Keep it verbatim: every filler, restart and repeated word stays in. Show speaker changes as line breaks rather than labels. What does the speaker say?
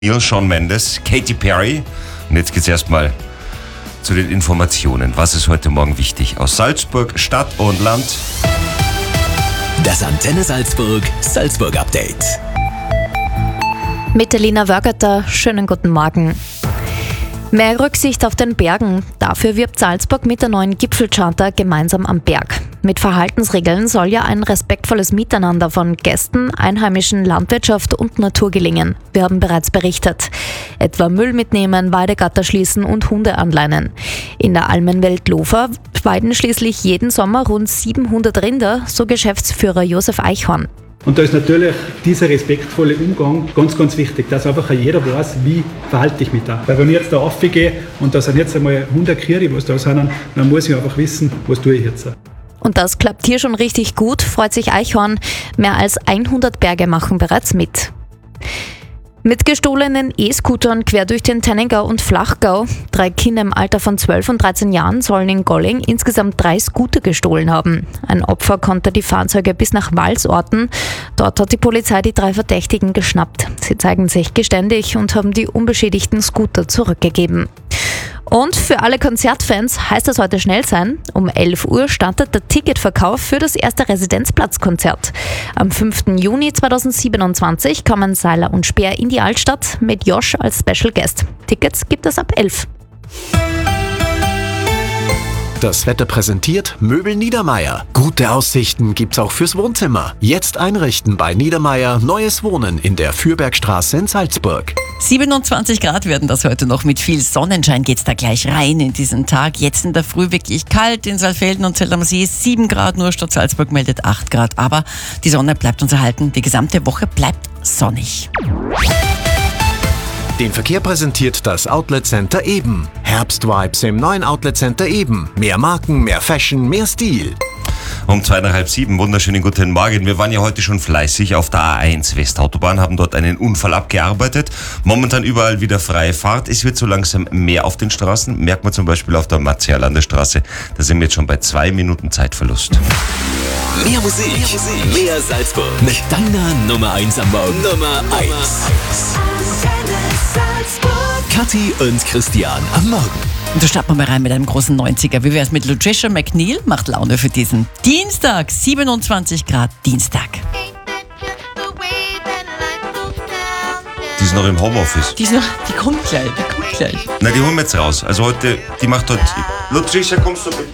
Neil, Shawn Mendes, Katy Perry. Und jetzt geht's erstmal zu den Informationen. Was ist heute Morgen wichtig aus Salzburg, Stadt und Land?
Das Antenne Salzburg Salzburg Update.
Mit der Lina Wörgerter, schönen guten Morgen. Mehr Rücksicht auf den Bergen. Dafür wirbt Salzburg mit der neuen Gipfelcharta Gemeinsam am Berg. Mit Verhaltensregeln soll ja ein respektvolles Miteinander von Gästen, Einheimischen, Landwirtschaft und Natur gelingen. Wir haben bereits berichtet. Etwa Müll mitnehmen, Weidegatter schließen und Hunde anleinen. In der Almenwelt Lofer weiden schließlich jeden Sommer rund siebenhundert Rinder, so Geschäftsführer Josef Eichhorn.
Und da ist natürlich dieser respektvolle Umgang ganz, ganz wichtig, dass einfach jeder weiß, wie verhalte ich mich da. Weil wenn ich jetzt da raufgehe und da sind jetzt einmal hundert Kühe, was da sind, dann muss ich einfach wissen, was tue ich jetzt.
Und das klappt hier schon richtig gut, freut sich Eichhorn. Mehr als hundert Berge machen bereits mit. Mit gestohlenen E-Scootern quer durch den Tenningau und Flachgau. Drei Kinder im Alter von zwölf und dreizehn Jahren sollen in Golling insgesamt drei Scooter gestohlen haben. Ein Opfer konnte die Fahrzeuge bis nach Wals orten. Dort hat die Polizei die drei Verdächtigen geschnappt. Sie zeigen sich geständig und haben die unbeschädigten Scooter zurückgegeben. Und für alle Konzertfans heißt es heute schnell sein. Um elf Uhr startet der Ticketverkauf für das erste Residenzplatzkonzert. Am fünften Juni zweitausendsiebenundzwanzig kommen Seiler und Speer in die Altstadt mit Josh als Special Guest. Tickets gibt es ab elf.
Das Wetter präsentiert Möbel Niedermeier. Gute Aussichten gibt's auch fürs Wohnzimmer. Jetzt einrichten bei Niedermeier neues Wohnen in der Fürbergstraße in Salzburg.
siebenundzwanzig Grad werden das heute noch. Mit viel Sonnenschein geht's da gleich rein in diesen Tag. Jetzt in der Früh wirklich kalt in Saalfelden und Zell am See. sieben Grad, nur Stadt Salzburg meldet acht Grad. Aber die Sonne bleibt uns erhalten. Die gesamte Woche bleibt sonnig.
Den Verkehr präsentiert das Outlet Center Eben. Herbstvibes im neuen Outlet Center Eben. Mehr Marken, mehr Fashion, mehr Stil.
Um zweieinhalb sieben, wunderschönen guten Morgen. Wir waren ja heute schon fleißig auf der A eins Westautobahn, haben dort einen Unfall abgearbeitet. Momentan überall wieder freie Fahrt. Es wird so langsam mehr auf den Straßen. Merkt man zum Beispiel auf der Martial-Landesstraße. Da sind wir jetzt schon bei zwei Minuten Zeitverlust.
Mehr Musik, mehr, Musik, mehr Salzburg. Mit deiner Nummer eins am Morgen. Nummer eins. Kathi und Christian am Morgen.
Und da starten wir mal rein mit einem großen neunziger. Wie wär's mit Lutricia McNeil? Macht Laune für diesen Dienstag, siebenundzwanzig Grad Dienstag.
Die ist noch im Homeoffice.
Die, ist noch, die kommt gleich, die kommt gleich.
Na, die holen wir jetzt raus. Also heute, die macht heute... Lutricia, kommst du bitte?